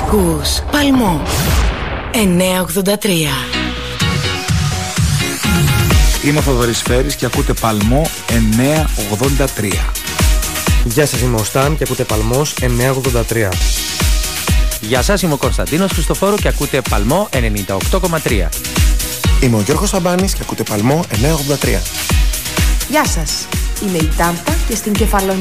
Ακούς Παλμό 983. Είμαι ο Θοδωρής Φέρης και ακούτε Παλμό 983. Γεια σας, είμαι ο Σταν και ακούτε Παλμός 983. Γεια σας, είμαι ο Κωνσταντίνος Χριστοφόρου και ακούτε Παλμό 98,3. Είμαι ο Γιώργος Σαμπάνης και ακούτε Παλμό 983. Γεια σας, είμαι η Τάμπα και στην Κεφαλονιά